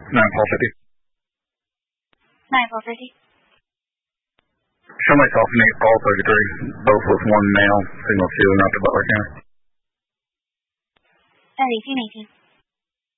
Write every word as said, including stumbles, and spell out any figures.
nine four fifty. nine four fifty. Show myself and eight Paul thirty-three, both with one male, signal two, not the Butler County. At eighteen eighteen.